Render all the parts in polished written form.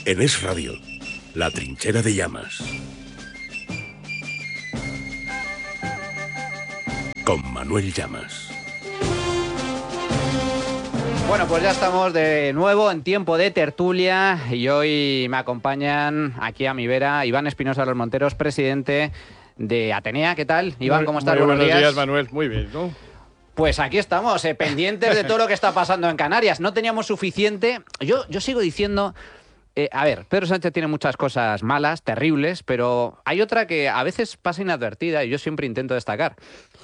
En Es Radio, La Trinchera de Llamas. Con Manuel Llamas. Bueno, pues ya estamos de nuevo en tiempo de tertulia y hoy me acompañan aquí a mi vera Iván Espinosa Los Monteros, presidente de Atenea. ¿Qué tal, Iván? ¿Cómo estás? Buenos días, Manuel. Muy bien, ¿no? Pues aquí estamos, pendientes de todo lo que está pasando en Canarias. No teníamos suficiente. Yo sigo diciendo... a ver, Pedro Sánchez tiene muchas cosas malas, terribles, pero hay otra que a veces pasa inadvertida y yo siempre intento destacar.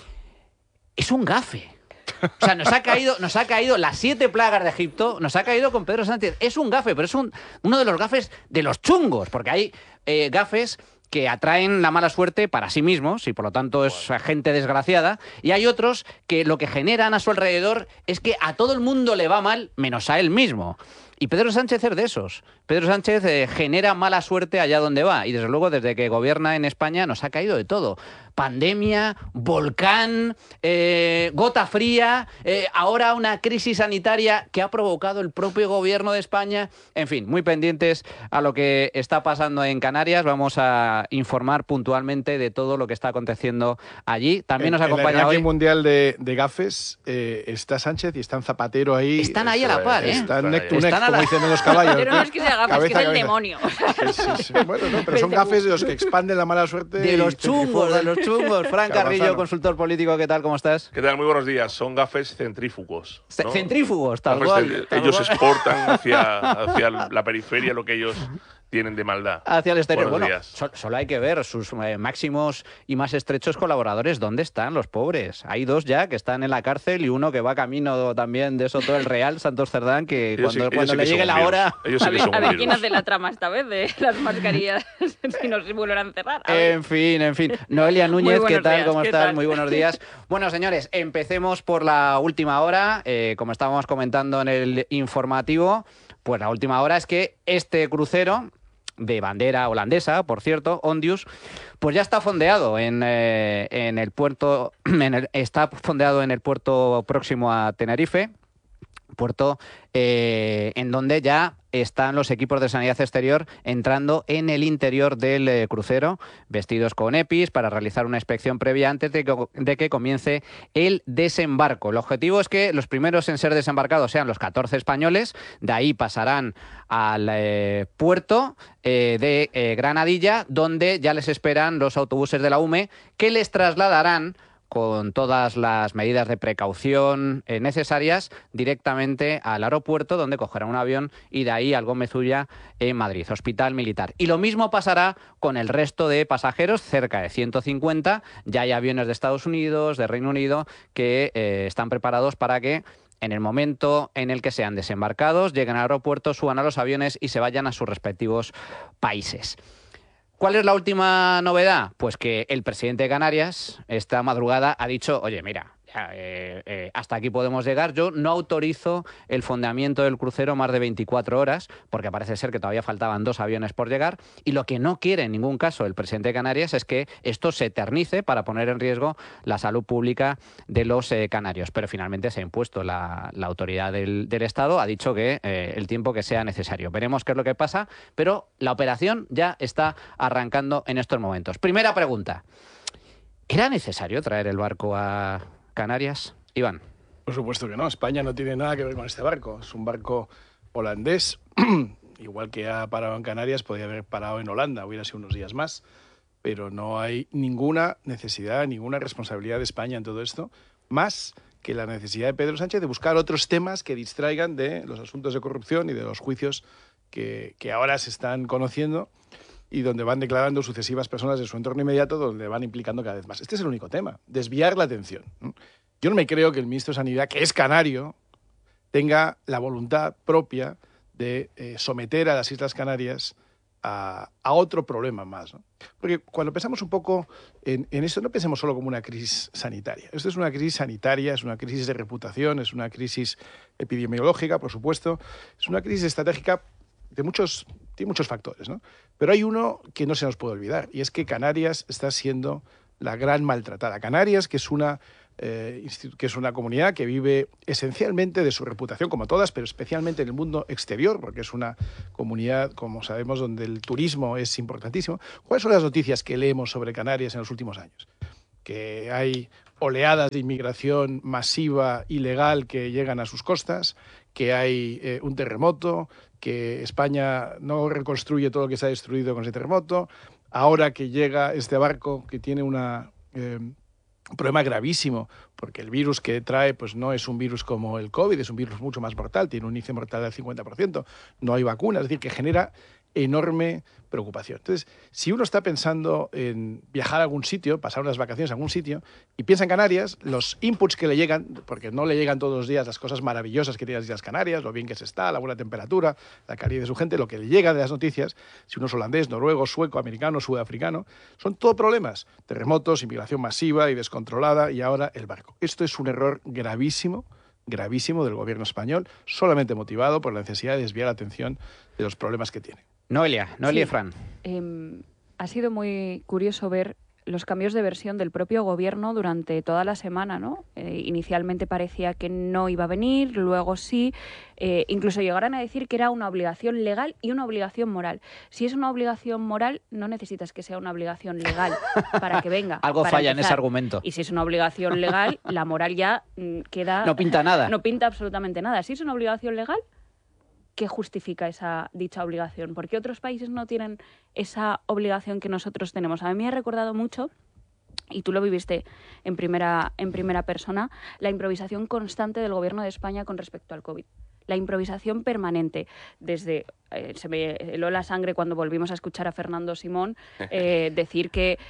Es un gafe. O sea, nos ha caído las 7 plagas de Egipto, nos ha caído con Pedro Sánchez. Es un gafe, pero es uno de los gafes de los chungos, porque hay gafes que atraen la mala suerte para sí mismos y por lo tanto es gente desgraciada, y hay otros que lo que generan a su alrededor es que a todo el mundo le va mal menos a él mismo. Y Pedro Sánchez es de esos. Pedro Sánchez genera mala suerte allá donde va. Y desde luego, desde que gobierna en España, nos ha caído de todo. Pandemia, volcán, gota fría, ahora una crisis sanitaria que ha provocado el propio gobierno de España. En fin, muy pendientes a lo que está pasando en Canarias. Vamos a informar puntualmente de todo lo que está aconteciendo allí. También nos acompaña en el ranking hoy... mundial de gafes está Sánchez y están Zapatero ahí. Están ahí a la par, ¿eh? Están neck to neck, como dicen en los caballos. Pero no es que sea gafes, es que es el demonio. Sí. Bueno, no, pero son gafes de los que expanden la mala suerte. De los chungos, de los chungos. Fran Carrillo, consultor político, ¿qué tal? ¿Cómo estás? ¿Qué tal? Muy buenos días. Son gafes centrífugos, ¿no? Centrífugos, tal Gafes cual. Ellos exportan hacia la periferia lo que ellos tienen de maldad. Hacia el exterior. Buenos Bueno, días. solo hay que ver sus máximos y más estrechos colaboradores. ¿Dónde están los pobres? Hay 2 ya que están en la cárcel y uno que va camino también de Soto del Real, Santos Cerdán, que cuando le llegue la hora... A ver quién hace la trama esta vez de las mascarillas si nos vuelven a encerrar. En fin. Noelia Núñez, ¿qué tal? ¿Cómo estás? Tal? Muy buenos días. Bueno, señores, empecemos por la última hora. Como estábamos comentando en el informativo, pues la última hora es que este crucero de bandera holandesa, por cierto, Ondius, pues ya está fondeado en el puerto, está fondeado en el puerto próximo a Tenerife, puerto en donde ya están los equipos de sanidad exterior entrando en el interior del crucero, vestidos con EPIs, para realizar una inspección previa antes de que comience el desembarco. El objetivo es que los primeros en ser desembarcados sean los 14 españoles, de ahí pasarán al puerto de Granadilla, donde ya les esperan los autobuses de la UME, que les trasladarán con todas las medidas de precaución necesarias, directamente al aeropuerto, donde cogerán un avión y de ahí al Gómez Ulla en Madrid, Hospital Militar. Y lo mismo pasará con el resto de pasajeros, cerca de 150. Ya hay aviones de Estados Unidos, de Reino Unido, que están preparados para que en el momento en el que sean desembarcados, lleguen al aeropuerto, suban a los aviones y se vayan a sus respectivos países. ¿Cuál es la última novedad? Pues que el presidente de Canarias esta madrugada ha dicho, oye, mira, hasta aquí podemos llegar. Yo no autorizo el fondeamiento del crucero más de 24 horas, porque parece ser que todavía faltaban 2 aviones por llegar, y lo que no quiere en ningún caso el presidente de Canarias es que esto se eternice para poner en riesgo la salud pública de los canarios. Pero finalmente se ha impuesto la autoridad del Estado, ha dicho que el tiempo que sea necesario. Veremos qué es lo que pasa, pero la operación ya está arrancando en estos momentos. Primera pregunta. ¿Era necesario traer el barco a Canarias? Iván. Por supuesto que no. España no tiene nada que ver con este barco. Es un barco holandés. Igual que ha parado en Canarias, podría haber parado en Holanda. Hubiera sido unos días más. Pero no hay ninguna necesidad, ninguna responsabilidad de España en todo esto, más que la necesidad de Pedro Sánchez de buscar otros temas que distraigan de los asuntos de corrupción y de los juicios que ahora se están conociendo y donde van declarando sucesivas personas de su entorno inmediato, donde van implicando cada vez más. Este es el único tema, desviar la atención. Yo no me creo que el ministro de Sanidad, que es canario, tenga la voluntad propia de someter a las Islas Canarias a otro problema más, ¿no? Porque cuando pensamos un poco en esto, no pensemos solo como una crisis sanitaria. Esto es una crisis sanitaria, es una crisis de reputación, es una crisis epidemiológica, por supuesto, es una crisis estratégica tiene muchos factores, ¿no? Pero hay uno que no se nos puede olvidar, y es que Canarias está siendo la gran maltratada. Canarias, que es una que es una comunidad que vive esencialmente de su reputación, como todas, pero especialmente en el mundo exterior, porque es una comunidad, como sabemos, donde el turismo es importantísimo. ¿Cuáles son las noticias que leemos sobre Canarias en los últimos años? Que hay oleadas de inmigración masiva, ilegal, que llegan a sus costas, que hay un terremoto, que España no reconstruye todo lo que se ha destruido con ese terremoto. Ahora que llega este barco que tiene un problema gravísimo, porque el virus que trae pues no es un virus como el COVID, es un virus mucho más mortal, tiene un índice mortal del 50%, no hay vacunas, es decir, que genera enorme preocupación. Entonces, si uno está pensando en viajar a algún sitio, pasar unas vacaciones a algún sitio, y piensa en Canarias, los inputs que le llegan, porque no le llegan todos los días las cosas maravillosas que tienen las Islas Canarias, lo bien que se está, la buena temperatura, la calidad de su gente, lo que le llega de las noticias, si uno es holandés, noruego, sueco, americano, sudafricano, son todo problemas. Terremotos, inmigración masiva y descontrolada, y ahora el barco. Esto es un error gravísimo del gobierno español, solamente motivado por la necesidad de desviar la atención de los problemas que tiene. Noelia y Fran. Ha sido muy curioso ver los cambios de versión del propio gobierno durante toda la semana, ¿no? Inicialmente parecía que no iba a venir, luego sí, incluso llegaron a decir que era una obligación legal y una obligación moral. Si es una obligación moral, no necesitas que sea una obligación legal para que venga. Algo para falla empezar. en ese argumento. Y si es una obligación legal, la moral ya queda... No pinta nada. No pinta absolutamente nada. Si es una obligación legal, ¿qué justifica dicha obligación? ¿Por qué otros países no tienen esa obligación que nosotros tenemos? A mí me ha recordado mucho, y tú lo viviste en primera persona, la improvisación constante del gobierno de España con respecto al COVID. La improvisación permanente, desde se me heló la sangre cuando volvimos a escuchar a Fernando Simón decir que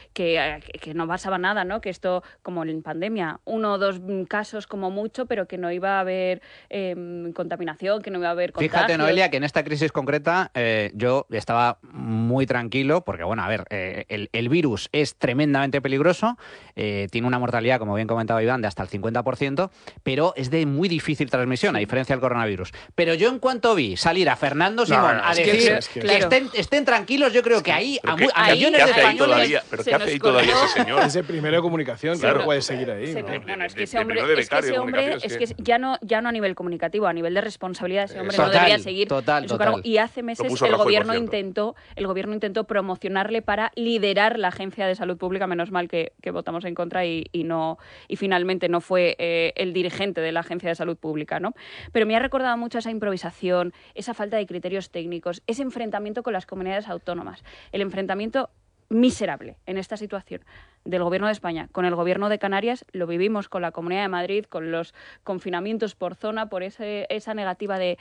no pasaba nada, ¿no? Que esto, como en pandemia, 1 o 2 casos como mucho, pero que no iba a haber contaminación, que no iba a haber contagios. Fíjate, Noelia, que en esta crisis concreta yo estaba muy tranquilo, porque, bueno, a ver, el virus es tremendamente peligroso, tiene una mortalidad, como bien comentaba Iván, de hasta el 50%, pero es de muy difícil transmisión, a diferencia del coronavirus. Pero yo, en cuanto vi salir a Fernando Simón a decir que estén tranquilos, yo creo que ahí a millones de españoles... ¿Pero qué hace ahí todavía ese señor? Es el primero de comunicación, Claro. que no puede seguir ahí. Bueno, es que ese de hombre, primero de becario de es que comunicación, ya no a nivel comunicativo, a nivel de responsabilidad, ese hombre no Total, debería seguir total, en su cargo. total. Y hace meses puso el Rajoy, por gobierno intentó promocionarle para liderar la Agencia de Salud Pública, menos mal que votamos en contra y finalmente no fue el dirigente de la Agencia de Salud Pública, ¿no? Pero me ha recordado mucho esa improvisación, esa falta de criterios técnicos, ese enfrentamiento con las comunidades autónomas, el enfrentamiento miserable en esta situación del Gobierno de España con el Gobierno de Canarias. Lo vivimos con la Comunidad de Madrid, con los confinamientos por zona, por esa negativa de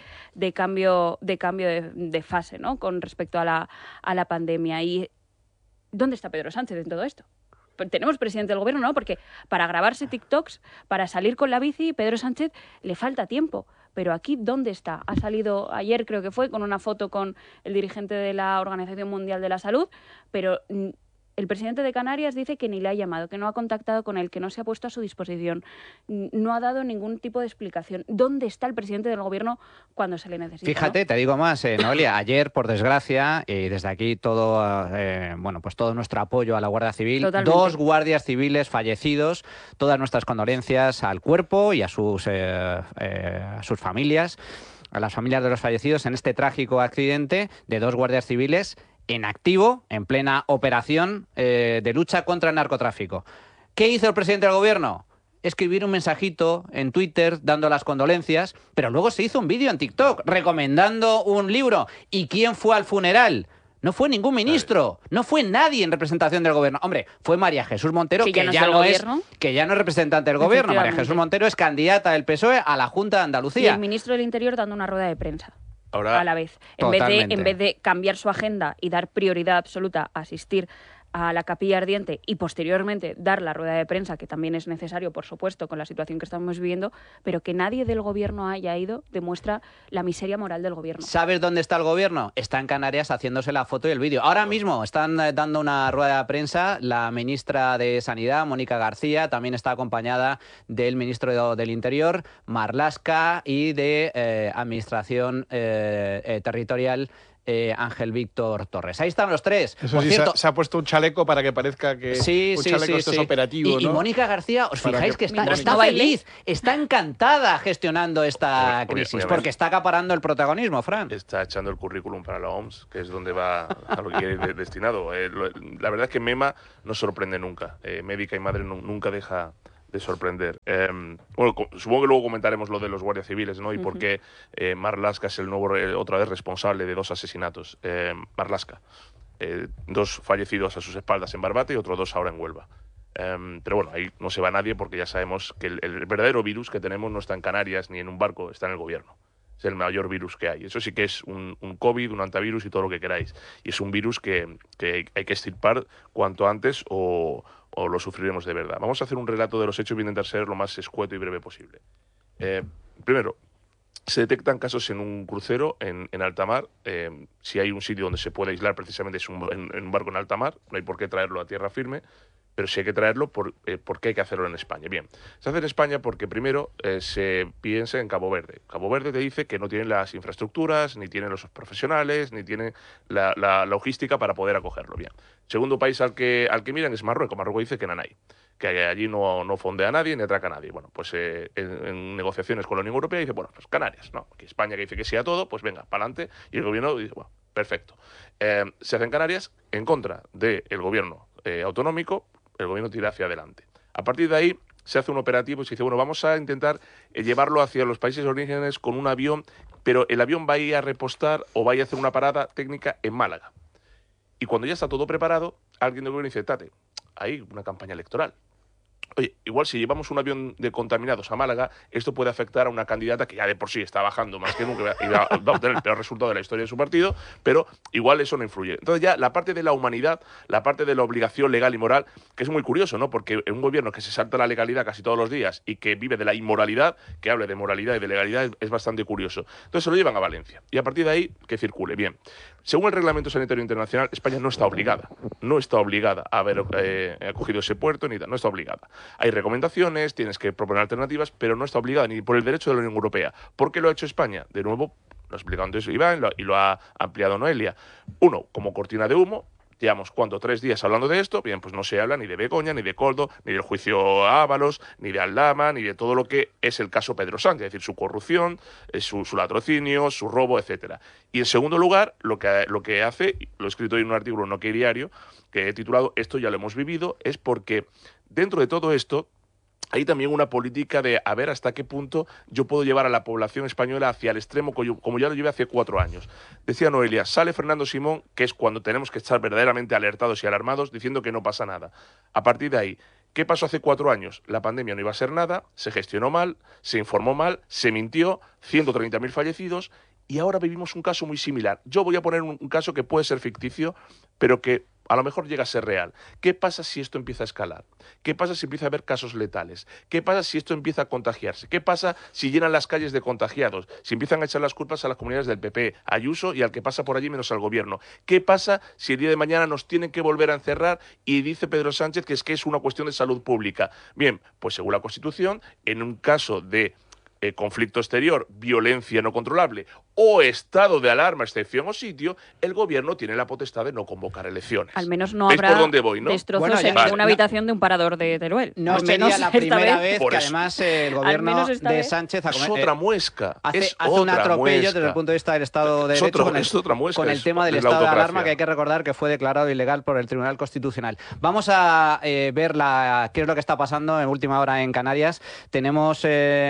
cambio de fase, ¿no? Con respecto a la pandemia. ¿Y dónde está Pedro Sánchez en todo esto? Tenemos presidente del gobierno, ¿no? Porque para grabarse TikToks, para salir con la bici, Pedro Sánchez le falta tiempo. Pero aquí, ¿dónde está? Ha salido ayer, creo que fue, con una foto con el dirigente de la Organización Mundial de la Salud, pero el presidente de Canarias dice que ni le ha llamado, que no ha contactado con él, que no se ha puesto a su disposición, no ha dado ningún tipo de explicación. ¿Dónde está el presidente del gobierno cuando se le necesita? Fíjate, ¿no? Te digo más, Noelia, ayer, por desgracia, y desde aquí todo nuestro apoyo a la Guardia Civil, Totalmente. 2 guardias civiles fallecidos, todas nuestras condolencias al cuerpo y a sus familias, a las familias de los fallecidos en este trágico accidente de 2 guardias civiles en activo, en plena operación de lucha contra el narcotráfico. ¿Qué hizo el presidente del gobierno? Escribir un mensajito en Twitter dando las condolencias, pero luego se hizo un vídeo en TikTok recomendando un libro. ¿Y quién fue al funeral? No fue ningún ministro, no fue nadie en representación del gobierno. Hombre, fue María Jesús Montero, que ya no es representante del gobierno. María Jesús Montero es candidata del PSOE a la Junta de Andalucía. Y el ministro del Interior dando una rueda de prensa. Ahora, a la vez. Totalmente. En vez de cambiar su agenda y dar prioridad absoluta a asistir a la Capilla Ardiente y posteriormente dar la rueda de prensa, que también es necesario, por supuesto, con la situación que estamos viviendo, pero que nadie del gobierno haya ido, demuestra la miseria moral del gobierno. ¿Sabes dónde está el gobierno? Está en Canarias haciéndose la foto y el vídeo. Ahora mismo están dando una rueda de prensa la ministra de Sanidad, Mónica García, también está acompañada del ministro del Interior, Marlaska, y de Administración Territorial, Ángel Víctor Torres. Ahí están los tres. Eso Por sí, cierto, se ha puesto un chaleco para que parezca que un chaleco esto es operativo, y ¿no? Mónica García, ¿os Para fijáis que- que está Mónica. feliz, está encantada gestionando esta crisis, obviamente. porque está acaparando el protagonismo, Fran? Está echando el currículum para la OMS, que es donde va a lo que quiere ir destinado. La verdad es que Mema no sorprende nunca. Médica y madre nunca deja de sorprender. Bueno, supongo que luego comentaremos lo de los guardias civiles, ¿no? Y por qué Marlaska es el nuevo, otra vez, responsable de 2 asesinatos. Marlaska. 2 fallecidos a sus espaldas en Barbate y otros 2 ahora en Huelva. Pero bueno, ahí no se va nadie porque ya sabemos que el verdadero virus que tenemos no está en Canarias ni en un barco, está en el gobierno. Es el mayor virus que hay. Eso sí que es un COVID, un antivirus y todo lo que queráis. Y es un virus que hay que extirpar cuanto antes o lo sufriremos de verdad. Vamos a hacer un relato de los hechos y voy a intentar ser lo más escueto y breve posible. Primero, se detectan casos en un crucero en alta mar. Si hay un sitio donde se puede aislar, precisamente es en un barco en alta mar. No hay por qué traerlo a tierra firme. Pero si hay que traerlo, ¿por qué hay que hacerlo en España? Bien, se hace en España porque primero se piensa en Cabo Verde. Cabo Verde te dice que no tienen las infraestructuras, ni tienen los profesionales, ni tienen la logística para poder acogerlo. Bien. Segundo país al que miran es Marruecos. Marruecos dice que no hay, que allí no fondea a nadie ni atraca a nadie. Bueno, pues en negociaciones con la Unión Europea dice, bueno, pues Canarias, ¿no? Que España que dice que sí a todo, pues venga, para adelante. Y el gobierno dice, bueno, perfecto. Se hace en Canarias en contra del gobierno autonómico. El gobierno tira hacia adelante. A partir de ahí se hace un operativo y se dice, bueno, vamos a intentar llevarlo hacia los países de orígenes con un avión, pero el avión va a ir a repostar o va a ir a hacer una parada técnica en Málaga. Y cuando ya está todo preparado, alguien del gobierno dice, Tate, hay una campaña electoral. Oye, igual si llevamos un avión de contaminados a Málaga, esto puede afectar a una candidata que ya de por sí está bajando más que nunca y va a obtener el peor resultado de la historia de su partido, pero igual eso no influye. Entonces ya la parte de la humanidad, la parte de la obligación legal y moral, que es muy curioso, ¿no? Porque un gobierno que se salta la legalidad casi todos los días y que vive de la inmoralidad, que hable de moralidad y de legalidad, es bastante curioso. Entonces se lo llevan a Valencia y a partir de ahí que circule. Bien, según el Reglamento Sanitario Internacional, España no está obligada a haber acogido ese puerto, ni no está obligada. Hay recomendaciones, tienes que proponer alternativas, pero no está obligada ni por el derecho de la Unión Europea. ¿Por qué lo ha hecho España? De nuevo, lo ha explicado antes Iván y lo ha ampliado Noelia. Uno, como cortina de humo. Llevamos, ¿cuánto? 3 días hablando de esto. Bien, pues no se habla ni de Begoña, ni de Coldo, ni del juicio Ábalos, ni de Aldama, ni de todo lo que es el caso Pedro Sánchez, es decir, su corrupción, su latrocinio, su robo, etcétera. Y en segundo lugar, lo que hace, lo he escrito en un artículo en Nokia Diario, que he titulado Esto ya lo hemos vivido, es porque dentro de todo esto hay también una política de a ver hasta qué punto yo puedo llevar a la población española hacia el extremo como ya lo llevé hace 4 años. Decía Noelia, sale Fernando Simón, que es cuando tenemos que estar verdaderamente alertados y alarmados, diciendo que no pasa nada. A partir de ahí, ¿qué pasó hace 4 años? La pandemia no iba a ser nada, se gestionó mal, se informó mal, se mintió, 130.000 fallecidos y ahora vivimos un caso muy similar. Yo voy a poner un caso que puede ser ficticio, pero que a lo mejor llega a ser real. ¿Qué pasa si esto empieza a escalar? ¿Qué pasa si empieza a haber casos letales? ¿Qué pasa si esto empieza a contagiarse? ¿Qué pasa si llenan las calles de contagiados? Si empiezan a echar las culpas a las comunidades del PP, a Ayuso y al que pasa por allí menos al gobierno. ¿Qué pasa si el día de mañana nos tienen que volver a encerrar y dice Pedro Sánchez que es una cuestión de salud pública? Bien, pues según la Constitución, en un caso de conflicto exterior, violencia no controlable o estado de alarma, excepción o sitio, el gobierno tiene la potestad de no convocar elecciones. Al menos no ¿Veis habrá por dónde voy, no? destrozos Bueno, en una habitación de un parador de Teruel. No Al sería menos la esta primera vez Por que eso. además el gobierno menos esta de vez. Sánchez Es otra muesca. hace un otra atropello muesca. desde el punto de vista del Estado de Es Derecho es otra muesca. con el es tema del la estado de autocracia. alarma, que hay que recordar que fue declarado ilegal por el Tribunal Constitucional. Vamos a ver qué es lo que está pasando en última hora en Canarias. Tenemos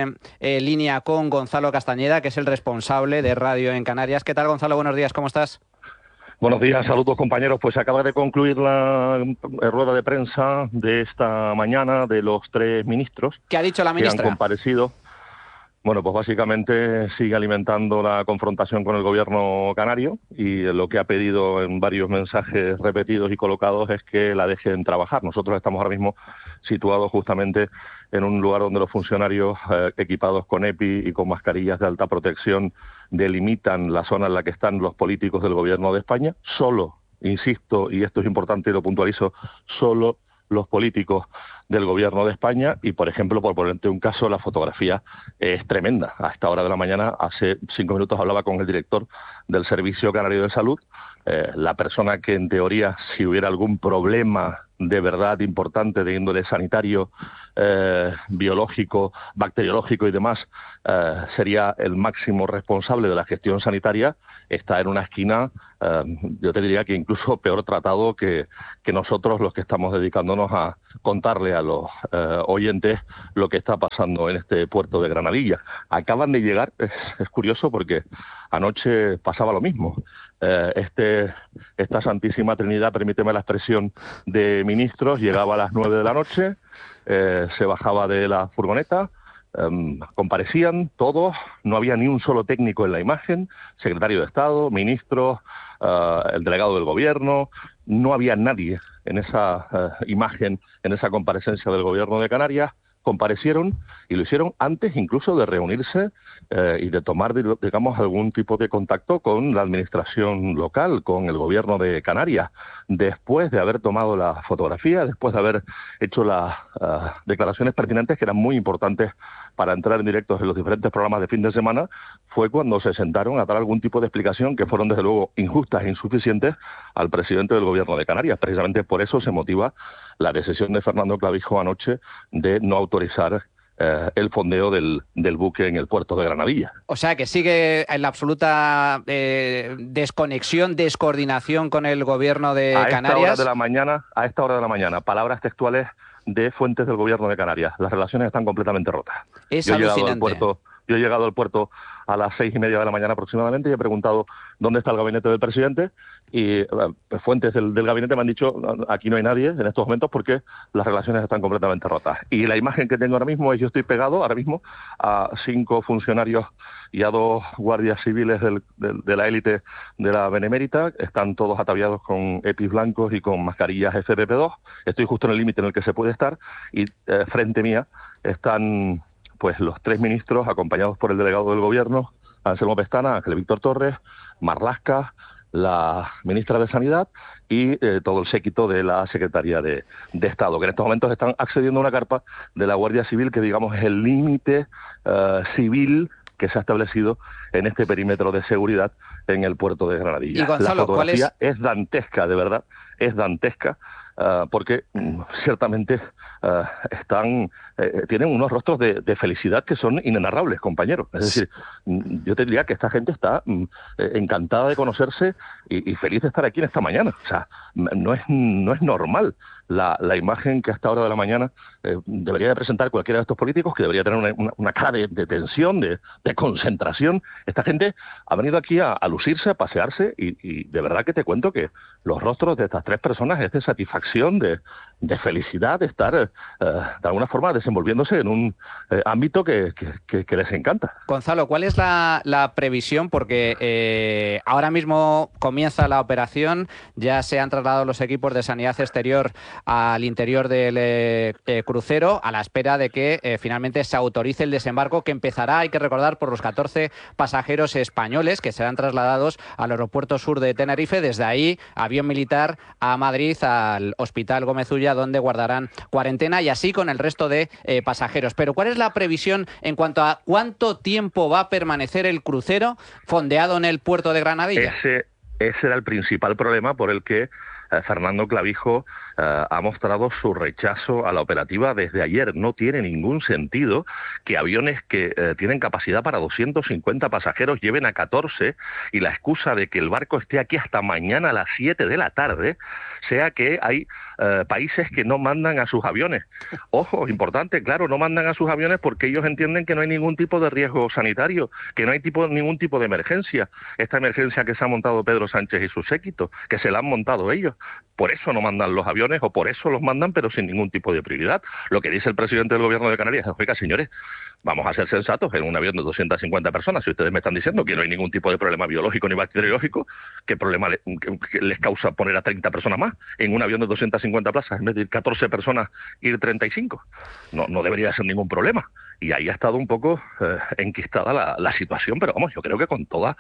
línea con Gonzalo Castañeda, que es el responsable de Radio en Canarias. ¿Qué tal, Gonzalo? Buenos días, ¿cómo estás? Buenos días, saludos compañeros. Pues acaba de concluir la rueda de prensa de esta mañana de los 3 ministros ¿Qué ha dicho la que han ministra? comparecido. Bueno, pues básicamente sigue alimentando la confrontación con el gobierno canario y lo que ha pedido en varios mensajes repetidos y colocados es que la dejen trabajar. Nosotros estamos ahora mismo situados justamente en un lugar donde los funcionarios equipados con EPI y con mascarillas de alta protección delimitan la zona en la que están los políticos del gobierno de España. Solo, insisto, y esto es importante y lo puntualizo, solo los políticos del gobierno de España y, por ejemplo, por ponerte un caso, la fotografía es tremenda. A esta hora de la mañana, hace 5 minutos, hablaba con el director del Servicio Canario de Salud, la persona que, en teoría, si hubiera algún problema de verdad importante de índole sanitario, biológico, bacteriológico y demás, sería el máximo responsable de la gestión sanitaria, está en una esquina, yo te diría que incluso peor tratado que nosotros, los que estamos dedicándonos a contarle a los oyentes lo que está pasando en este puerto de Granadilla. Acaban de llegar, es curioso porque anoche pasaba lo mismo. Esta Santísima Trinidad, permíteme la expresión, de ministros, llegaba a las 9 de la noche, se bajaba de la furgoneta, comparecían todos, no había ni un solo técnico en la imagen, secretario de Estado, ministros, el delegado del gobierno, no había nadie en esa imagen, en esa comparecencia del gobierno de Canarias. Comparecieron y lo hicieron antes incluso de reunirse y de tomar, digamos, algún tipo de contacto con la administración local, con el gobierno de Canarias. Después de haber tomado la fotografía, después de haber hecho las declaraciones pertinentes que eran muy importantes para entrar en directos en los diferentes programas de fin de semana, fue cuando se sentaron a dar algún tipo de explicación que fueron, desde luego, injustas e insuficientes al presidente del gobierno de Canarias. Precisamente por eso se motiva la decisión de Fernando Clavijo anoche de no autorizar el fondeo del buque en el puerto de Granadilla. O sea, que sigue en la absoluta desconexión, descoordinación con el gobierno de Canarias. A esta hora de la mañana, palabras textuales de fuentes del gobierno de Canarias. Las relaciones están completamente rotas. Es alucinante. Yo he llegado al puerto a las 6:30 de la mañana aproximadamente y he preguntado dónde está el gabinete del presidente y fuentes del gabinete me han dicho aquí no hay nadie en estos momentos porque las relaciones están completamente rotas. Y la imagen que tengo ahora mismo es yo estoy pegado ahora mismo a 5 funcionarios y a 2 guardias civiles de la élite de la Benemérita. Están todos ataviados con EPIs blancos y con mascarillas FFP2. Estoy justo en el límite en el que se puede estar y frente mía están pues los 3 ministros acompañados por el delegado del gobierno, Anselmo Pestana, Ángel Víctor Torres, Marlaska, la ministra de Sanidad y todo el séquito de la Secretaría de Estado, que en estos momentos están accediendo a una carpa de la Guardia Civil, que digamos es el límite civil que se ha establecido en este perímetro de seguridad en el puerto de Granadilla. Y Gonzalo, la fotografía es dantesca, de verdad, es dantesca, porque ciertamente tienen unos rostros de felicidad que son inenarrables, compañeros. Es decir, yo te diría que esta gente está encantada de conocerse y feliz de estar aquí en esta mañana. O sea, no es normal la imagen que a esta hora de la mañana debería de presentar cualquiera de estos políticos, que debería tener una cara de tensión, de concentración. Esta gente ha venido aquí a lucirse, a pasearse y de verdad que te cuento que los rostros de estas 3 personas es de satisfacción, de felicidad, de estar de alguna forma desenvolviéndose en un ámbito que les encanta. Gonzalo, ¿cuál es la previsión? Porque ahora mismo comienza la operación, ya se han trasladado los equipos de sanidad exterior al interior del crucero a la espera de que finalmente se autorice el desembarco, que empezará, hay que recordar, por los 14 pasajeros españoles que serán trasladados al aeropuerto sur de Tenerife. Desde ahí, avión militar a Madrid, al Hospital Gómez Ulla, donde guardarán cuarentena, y así con el resto de pasajeros. Pero ¿cuál es la previsión en cuanto a cuánto tiempo va a permanecer el crucero fondeado en el puerto de Granadilla? Ese era el principal problema por el que Fernando Clavijo ha mostrado su rechazo a la operativa desde ayer. No tiene ningún sentido que aviones que tienen capacidad para 250 pasajeros lleven a 14 y la excusa de que el barco esté aquí hasta mañana a las 7 de la tarde sea que hay países que no mandan a sus aviones. Ojo, importante, claro, no mandan a sus aviones porque ellos entienden que no hay ningún tipo de riesgo sanitario, que no hay ningún tipo de emergencia. Esta emergencia que se ha montado Pedro Sánchez y su séquito, que se la han montado ellos. Por eso no mandan los aviones, o por eso los mandan, pero sin ningún tipo de prioridad. Lo que dice el presidente del gobierno de Canarias es: oiga, señores, vamos a ser sensatos, en un avión de 250 personas, si ustedes me están diciendo que no hay ningún tipo de problema biológico ni bacteriológico, ¿qué problema les causa poner a 30 personas más en un avión de 250 plazas, en vez de ir 14 personas, ir 35? No debería ser ningún problema. y ahí ha estado un poco enquistada la situación, pero vamos, yo creo que con toda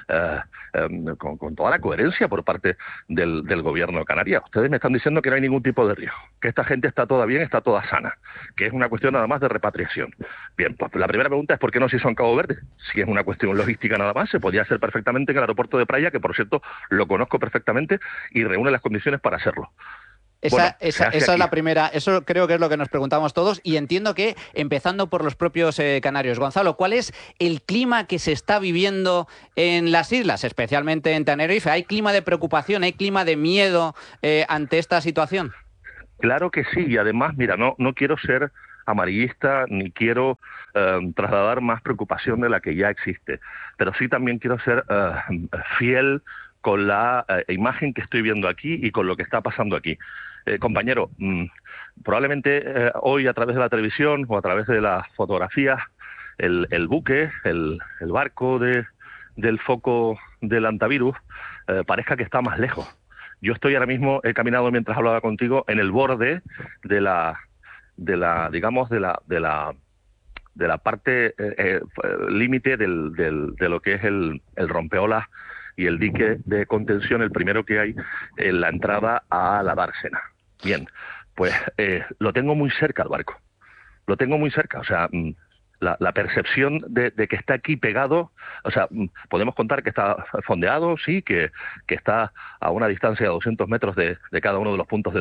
la coherencia por parte del gobierno de Canarias. Ustedes me están diciendo que no hay ningún tipo de riesgo, que esta gente está toda bien, está toda sana, que es una cuestión nada más de repatriación. Bien, pues la primera pregunta es ¿por qué no se hizo en Cabo Verde? Si es una cuestión logística nada más, se podía hacer perfectamente en el aeropuerto de Praia, que por cierto lo conozco perfectamente y reúne las condiciones para hacerlo. Esa es la primera, eso creo que es lo que nos preguntamos todos y entiendo que empezando por los propios canarios. Gonzalo, ¿cuál es el clima que se está viviendo en las islas, especialmente en Tenerife? ¿Hay clima de preocupación, hay clima de miedo ante esta situación? Claro que sí, y además, mira, no quiero ser amarillista ni quiero trasladar más preocupación de la que ya existe, pero sí también quiero ser fiel con la imagen que estoy viendo aquí y con lo que está pasando aquí. Compañero, probablemente hoy a través de la televisión o a través de las fotografías, el buque, el barco del foco del antivirus parezca que está más lejos. Yo estoy ahora mismo, he caminado mientras hablaba contigo, en el borde de la parte límite de lo que es el rompeolas y el dique de contención, el primero que hay en la entrada a la dársena. Bien, pues lo tengo muy cerca al barco, lo tengo muy cerca, o sea, la percepción de que está aquí pegado, o sea, podemos contar que está fondeado, sí, que está a una distancia de 200 metros de cada uno de los puntos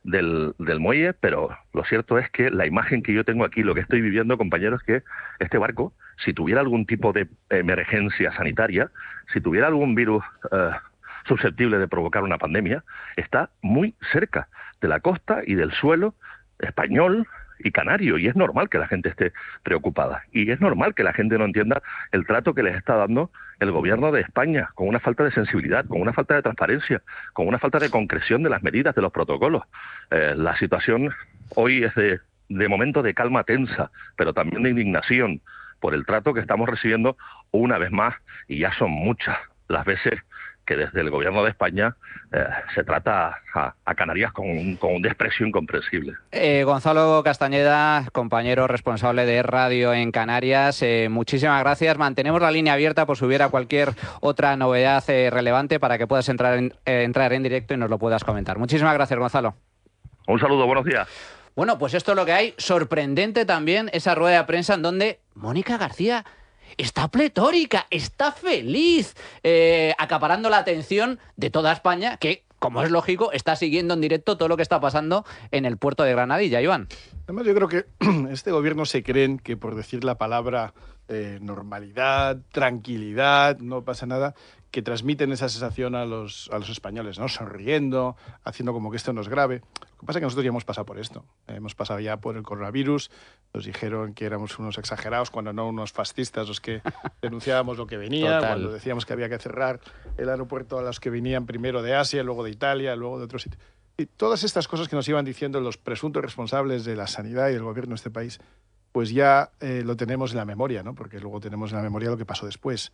del muelle, pero lo cierto es que la imagen que yo tengo aquí, lo que estoy viviendo, compañeros, es que este barco, si tuviera algún tipo de emergencia sanitaria, si tuviera algún virus susceptible de provocar una pandemia, está muy cerca de la costa y del suelo español y canario, y es normal que la gente esté preocupada, y es normal que la gente no entienda el trato que les está dando el gobierno de España, con una falta de sensibilidad, con una falta de transparencia, con una falta de concreción de las medidas, de los protocolos. La situación hoy es de momento de calma tensa, pero también de indignación por el trato que estamos recibiendo una vez más, y ya son muchas las veces que desde el gobierno de España se trata a Canarias con un desprecio incomprensible. Gonzalo Castañeda, compañero responsable de Radio en Canarias, muchísimas gracias. Mantenemos la línea abierta por si hubiera cualquier otra novedad relevante para que puedas entrar en directo y nos lo puedas comentar. Muchísimas gracias, Gonzalo. Un saludo, buenos días. Bueno, pues esto es lo que hay. Sorprendente también esa rueda de prensa en donde Mónica García está pletórica, está feliz, acaparando la atención de toda España, que, como es lógico, está siguiendo en directo todo lo que está pasando en el puerto de Granadilla, Iván. Además, yo creo que este gobierno se creen que por decir la palabra normalidad, tranquilidad, no pasa nada, que transmiten esa sensación a los españoles, ¿no? Sonriendo, haciendo como que esto no es grave. Lo que pasa es que nosotros ya hemos pasado por esto. Hemos pasado ya por el coronavirus. Nos dijeron que éramos unos exagerados, cuando no unos fascistas los que denunciábamos lo que venía, Total. cuando decíamos que había que cerrar el aeropuerto a los que venían primero de Asia, luego de Italia, luego de otros sitios. Y todas estas cosas que nos iban diciendo los presuntos responsables de la sanidad y del gobierno de este país, pues ya lo tenemos en la memoria, ¿no? Porque luego tenemos en la memoria lo que pasó después.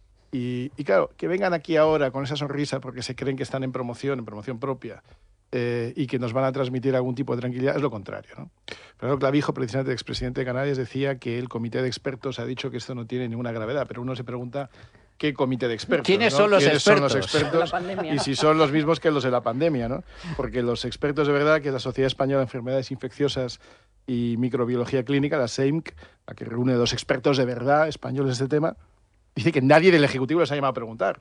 Y claro, que vengan aquí ahora con esa sonrisa porque se creen que están en promoción propia, y que nos van a transmitir algún tipo de tranquilidad, es lo contrario, ¿no? Pero Clavijo, precisamente el expresidente de Canarias, decía que el comité de expertos ha dicho que esto no tiene ninguna gravedad, pero uno se pregunta qué comité de expertos, ¿Quiénes ¿no? son los ¿Quiénes expertos? son los expertos? La pandemia. Y si son los mismos que los de la pandemia, ¿no? Porque los expertos de verdad, que es la Sociedad Española de Enfermedades Infecciosas y Microbiología Clínica, la SEIMC, la que reúne dos expertos de verdad españoles de este tema, dice que nadie del Ejecutivo les ha llamado a preguntar.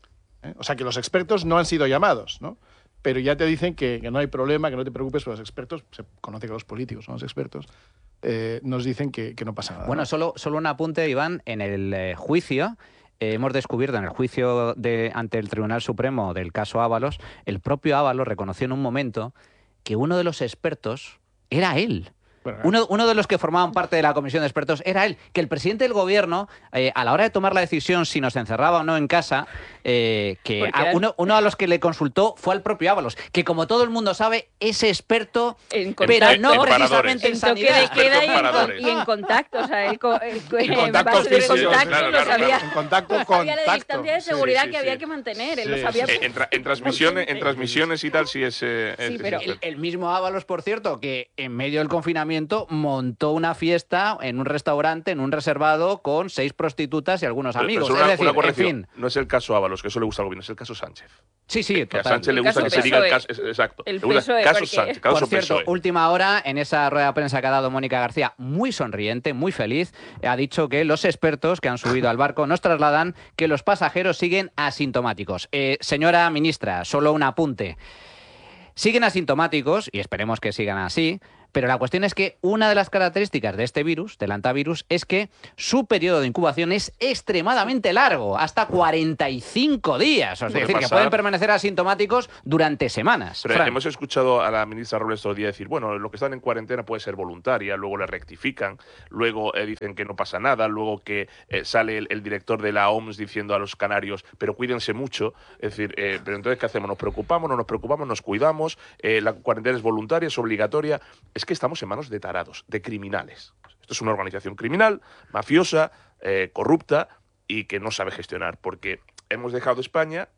O sea, que los expertos no han sido llamados, ¿no? Pero ya te dicen que no hay problema, que no te preocupes, porque los expertos, se conoce que los políticos son los expertos, nos dicen que no pasa nada. Bueno, ¿no? solo un apunte, Iván. En el juicio, hemos descubierto, en el juicio ante el Tribunal Supremo del caso Ábalos, el propio Ábalos reconoció en un momento que uno de los expertos era él. Bueno, Uno de los que formaban parte de la comisión de expertos era él, que el presidente del gobierno, a la hora de tomar la decisión si nos encerraba o no en casa, uno a los que le consultó fue al propio Ábalos, que como todo el mundo sabe, es experto, En pero no en precisamente en En toque de sanidad. queda Paradores. y en contacto, o sea, En en contacto base de físico, contacto claro, lo claro, sabía. En contacto, Sabía la contacto. distancia de Sí, seguridad sí, que sí. había que mantener, él Sí, lo sabía. sí, sí. En transmisiones y tal, sí es. Sí, pero El mismo Ábalos, por cierto, que en medio del confinamiento ayuntamiento montó una fiesta en un restaurante, en un reservado, con 6 prostitutas y algunos amigos. Pero Es decir, una corrección. en fin. No es el caso Ábalos, que eso le gusta al gobierno, es el caso Sánchez. Sí, sí, Que a total. Sánchez le El gusta caso que se diga el PSOE. caso. Exacto. El Le gusta PSOE, caso porque- Sánchez, caso Por cierto, PSOE. última hora, en esa rueda de prensa que ha dado Mónica García, muy sonriente, muy feliz, ha dicho que los expertos que han subido al barco nos trasladan que los pasajeros siguen asintomáticos. Señora ministra, solo un apunte. Siguen asintomáticos, y esperemos que sigan así, pero la cuestión es que una de las características de este virus, del hantavirus, es que su periodo de incubación es extremadamente largo, hasta 45 días. Es Puede decir, que pasar. pueden permanecer asintomáticos durante semanas. Pero Fran. hemos escuchado a la ministra Robles todo el día decir, bueno, lo que están en cuarentena puede ser voluntaria, luego le rectifican, luego dicen que no pasa nada, luego que sale el director de la OMS diciendo a los canarios, pero cuídense mucho. Es decir, pero entonces, ¿qué hacemos? ¿Nos preocupamos? ¿No nos preocupamos? ¿Nos cuidamos? ¿La cuarentena es voluntaria? ¿Es obligatoria? Es que estamos en manos de tarados, de criminales. Esto es una organización criminal, mafiosa, corrupta y que no sabe gestionar, porque hemos dejado España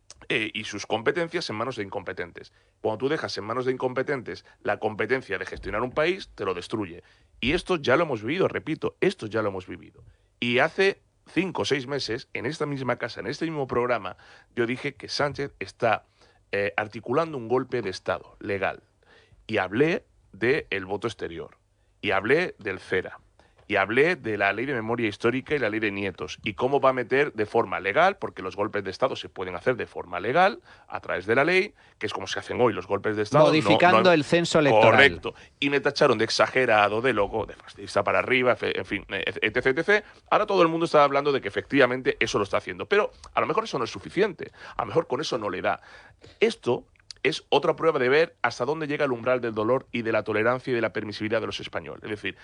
y sus competencias en manos de incompetentes. Cuando tú dejas en manos de incompetentes la competencia de gestionar un país, te lo destruye. Y esto ya lo hemos vivido, repito, esto ya lo hemos vivido. Y hace 5 o 6 meses, en esta misma casa, en este mismo programa, yo dije que Sánchez está articulando un golpe de Estado legal. Y hablé del voto exterior. Y hablé del CERA. Y hablé de la ley de memoria histórica y la ley de nietos. Y cómo va a meter de forma legal, porque los golpes de Estado se pueden hacer de forma legal, a través de la ley, que es como se hacen hoy los golpes de Estado. Modificando el censo electoral. Correcto. Y me tacharon de exagerado, de loco, de fastidista para arriba, en fin, etc, etc. Ahora todo el mundo está hablando de que efectivamente eso lo está haciendo. Pero a lo mejor eso no es suficiente. A lo mejor con eso no le da. Esto es otra prueba de ver hasta dónde llega el umbral del dolor y de la tolerancia y de la permisividad de los españoles. Es decir,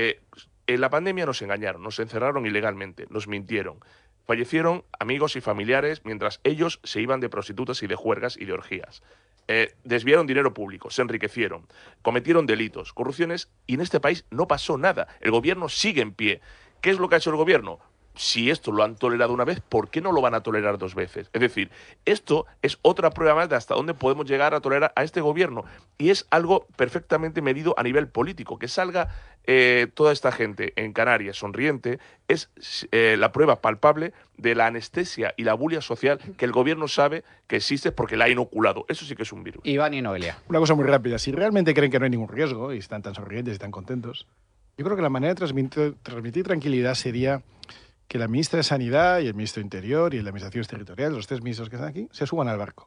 en la pandemia nos engañaron, nos encerraron ilegalmente, nos mintieron. Fallecieron amigos y familiares mientras ellos se iban de prostitutas y de juergas y de orgías. Desviaron dinero público, se enriquecieron, cometieron delitos, corrupciones, y en este país no pasó nada. El gobierno sigue en pie. ¿Qué es lo que ha hecho el gobierno? Si esto lo han tolerado una vez, ¿por qué no lo van a tolerar 2 veces? Es decir, esto es otra prueba más de hasta dónde podemos llegar a tolerar a este gobierno. Y es algo perfectamente medido a nivel político. Que salga toda esta gente en Canarias sonriente es la prueba palpable de la anestesia y la bulia social que el gobierno sabe que existe porque la ha inoculado. Eso sí que es un virus. Iván y Noelia. Una cosa muy rápida. Si realmente creen que no hay ningún riesgo y están tan sonrientes y tan contentos, yo creo que la manera de transmitir tranquilidad sería que la ministra de Sanidad y el ministro de Interior y la Administración Territorial, los 3 ministros que están aquí, se suban al barco.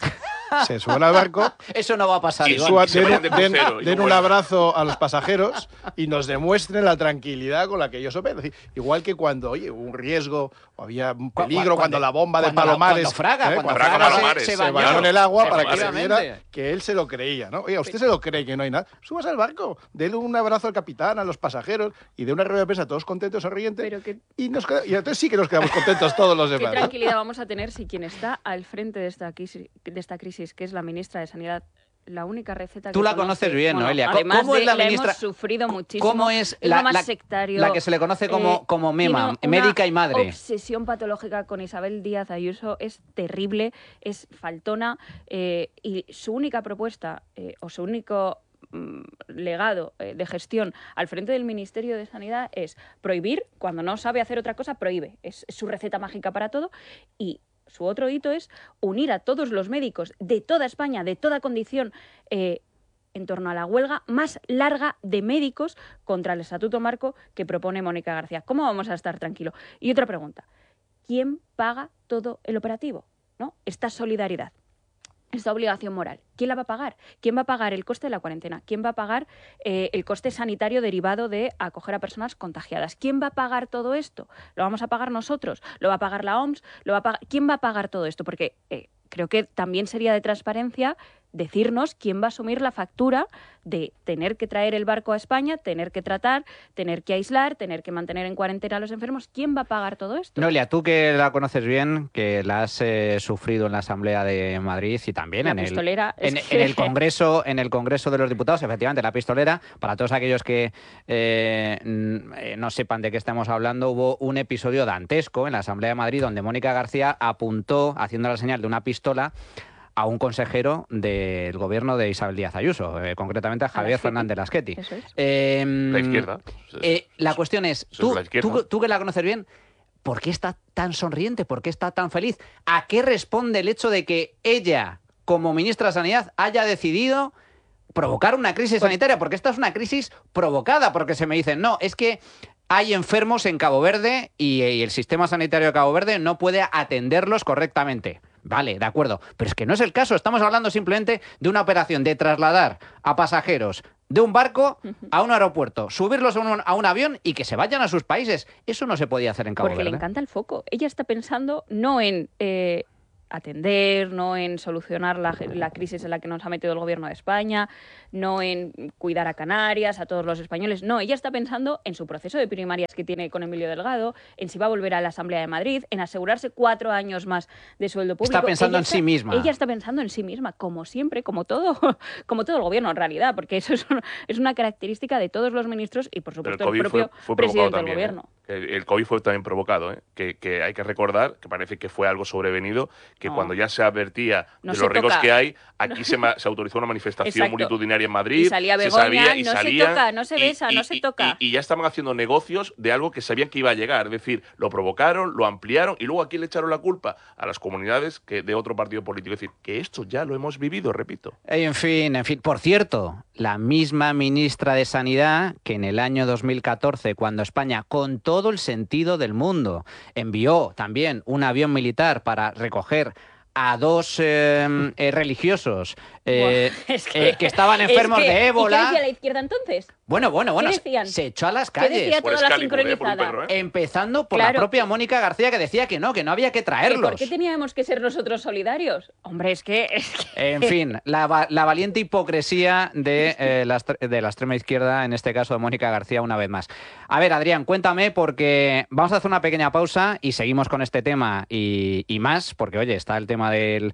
Se suban al barco, Eso no va a pasar, Y Iván. se vayan de crucero, y den no un vuelvan. abrazo a los pasajeros y nos demuestren la tranquilidad con la que ellos operan. Es decir, igual que cuando, oye, hubo un riesgo o había un peligro, cuando la bomba de Palomares cuando Fraga Fraga Palomares, se se bañó bañó en el agua para que se Efectivamente. viera que él se lo creía, ¿no? Oye, usted se lo cree que no hay nada. Subas al barco, déle un abrazo al capitán, a los pasajeros y de una rueda de prensa todos contentos, sonrientes. Pero qué Y entonces sí que nos quedamos contentos todos los ¿Qué demás. tranquilidad vamos a tener si quien está al frente de esta crisis, que es la ministra de Sanidad, la única receta que Tú la conoce, conoces bien, bueno, Noelia. Además ¿Cómo es la la ministra? hemos sufrido muchísimo. ¿Cómo es lo más sectario? la que se le conoce como Mema, tiene una médica y madre? Obsesión patológica con Isabel Díaz Ayuso es terrible, es faltona y su única propuesta o su único legado de gestión al frente del Ministerio de Sanidad es prohibir, cuando no sabe hacer otra cosa, prohíbe. Es su receta mágica para todo. Y su otro hito es unir a todos los médicos de toda España, de toda condición, en torno a la huelga más larga de médicos contra el Estatuto Marco que propone Mónica García. ¿Cómo vamos a estar tranquilos? Y otra pregunta, ¿quién paga todo el operativo? ¿No? Esta solidaridad, esta obligación moral, ¿quién la va a pagar? ¿Quién va a pagar el coste de la cuarentena? ¿Quién va a pagar el coste sanitario derivado de acoger a personas contagiadas? ¿Quién va a pagar todo esto? ¿Lo vamos a pagar nosotros? ¿Lo va a pagar la OMS? ¿Quién va a pagar todo esto? Porque creo que también sería de transparencia decirnos quién va a asumir la factura de tener que traer el barco a España, tener que tratar, tener que aislar, tener que mantener en cuarentena a los enfermos. ¿Quién va a pagar todo esto? Noelia, tú que la conoces bien, que la has sufrido en la Asamblea de Madrid y también La en pistolera, el, es en que- el Congreso de los Diputados, efectivamente, la pistolera. Para todos aquellos que no sepan de qué estamos hablando, hubo un episodio dantesco en la Asamblea de Madrid donde Mónica García apuntó, haciendo la señal de una pistola, a un consejero del gobierno de Isabel Díaz Ayuso, concretamente a Javier Fernández Lasqueti. Eso es. La izquierda. La cuestión es, tú que la conoces bien, ¿por qué está tan sonriente? ¿Por qué está tan feliz? ¿A qué responde el hecho de que ella, como ministra de Sanidad, haya decidido provocar una crisis sanitaria? Porque esta es una crisis provocada, porque se me dicen, no, es que hay enfermos en Cabo Verde y el sistema sanitario de Cabo Verde no puede atenderlos correctamente. Vale, de acuerdo, pero es que no es el caso. Estamos hablando simplemente de una operación de trasladar a pasajeros de un barco a un aeropuerto, subirlos a un avión y que se vayan a sus países. Eso no se podía hacer en Cabo Verde. Porque le encanta el foco. Ella está pensando no en atender, no en solucionar la crisis en la que nos ha metido el gobierno de España, no en cuidar a Canarias, a todos los españoles. No, ella está pensando en su proceso de primarias que tiene con Emilio Delgado, en si va a volver a la Asamblea de Madrid, en asegurarse 4 años más de sueldo público. Está pensando en sí misma. Ella está pensando en sí misma, como siempre, como todo el gobierno en realidad, porque eso es una característica de todos los ministros y, por supuesto, el propio presidente del gobierno. El COVID fue también provocado, que hay que recordar, que parece que fue algo sobrevenido, que cuando ya se advertía de los riesgos que hay, aquí se autorizó una manifestación multitudinaria en Madrid. Y salía Begoña, no se besa, no se toca. Y ya estaban haciendo negocios de algo que sabían que iba a llegar. Es decir, lo provocaron, lo ampliaron y luego aquí le echaron la culpa a las comunidades de otro partido político. Es decir, que esto ya lo hemos vivido, repito. En fin. Por cierto, la misma ministra de Sanidad que en el año 2014, cuando España, con todo el sentido del mundo, envió también un avión militar para recoger a 2 religiosos que estaban enfermos de ébola. ¿Y qué decía la izquierda entonces? Bueno, decían? se echó a las ¿Qué calles. decía toda la sincronizada? Empezando por la propia Mónica García, que decía que no había que traerlos. ¿Por qué teníamos que ser nosotros solidarios? Hombre, es que... En fin, la valiente hipocresía de la extrema izquierda, en este caso de Mónica García, una vez más. A ver, Adrián, cuéntame, porque vamos a hacer una pequeña pausa y seguimos con este tema y más, porque, oye, está el tema del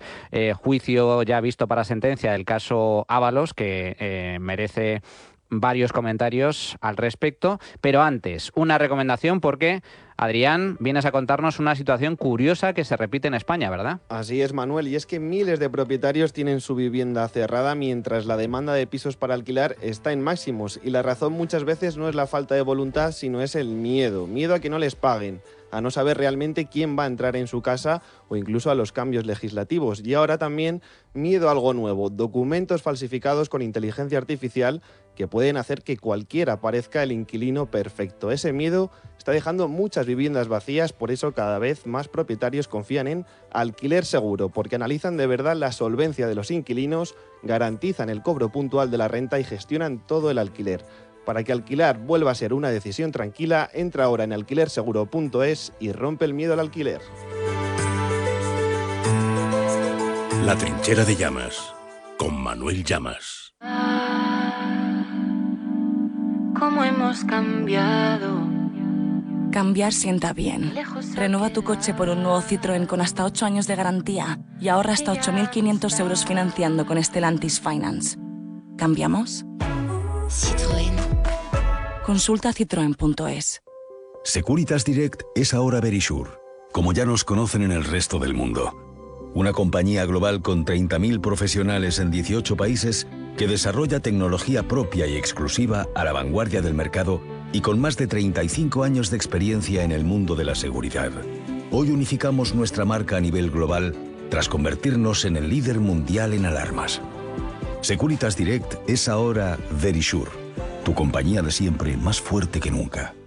juicio ya visto para sentencia del caso Ábalos, que merece varios comentarios al respecto, pero antes, una recomendación porque, Adrián, vienes a contarnos una situación curiosa que se repite en España, ¿verdad? Así es, Manuel, y es que miles de propietarios tienen su vivienda cerrada mientras la demanda de pisos para alquilar está en máximos, y la razón muchas veces no es la falta de voluntad, sino es el miedo a que no les paguen, a no saber realmente quién va a entrar en su casa o incluso a los cambios legislativos. Y ahora también miedo a algo nuevo, documentos falsificados con inteligencia artificial que pueden hacer que cualquiera parezca el inquilino perfecto. Ese miedo está dejando muchas viviendas vacías, por eso cada vez más propietarios confían en Alquiler Seguro, porque analizan de verdad la solvencia de los inquilinos, garantizan el cobro puntual de la renta y gestionan todo el alquiler. Para que alquilar vuelva a ser una decisión tranquila, entra ahora en alquilerseguro.es y rompe el miedo al alquiler. La trinchera de Llamas, con Manuel Llamas. ¿Cómo hemos cambiado? Cambiar sienta bien. Renueva tu coche por un nuevo Citroën con hasta 8 años de garantía y ahorra hasta 8.500 euros financiando con Stellantis Finance. ¿Cambiamos? Citroën. Consulta citroen.es. Securitas Direct es ahora Verisure, como ya nos conocen en el resto del mundo. Una compañía global con 30.000 profesionales en 18 países que desarrolla tecnología propia y exclusiva a la vanguardia del mercado y con más de 35 años de experiencia en el mundo de la seguridad. Hoy unificamos nuestra marca a nivel global tras convertirnos en el líder mundial en alarmas. Securitas Direct es ahora Verisure, tu compañía de siempre más fuerte que nunca.